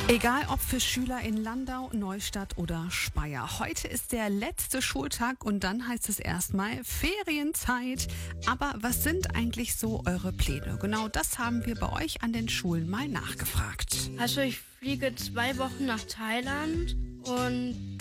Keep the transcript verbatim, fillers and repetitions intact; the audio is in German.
Egal ob für Schüler in Landau, Neustadt oder Speyer. Heute ist der letzte Schultag und dann heißt es erstmal Ferienzeit. Aber was sind eigentlich so eure Pläne? Genau das haben wir bei euch an den Schulen mal nachgefragt. Also ich fliege zwei Wochen nach Thailand und